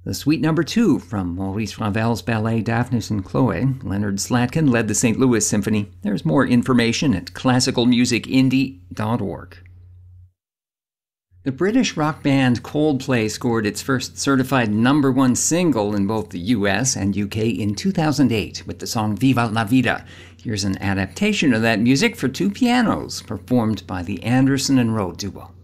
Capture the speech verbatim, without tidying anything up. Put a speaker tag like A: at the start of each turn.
A: The Suite Number Two from Maurice Ravel's ballet Daphnis and Chloe. Leonard Slatkin led the Saint Louis Symphony. There's more information at classical music indie dot org. The British rock band Coldplay scored its first certified number one single in both the U S and U K in two thousand eight with the song Viva la Vida. Here's an adaptation of that music for two pianos, performed by the Anderson and Rowe duo.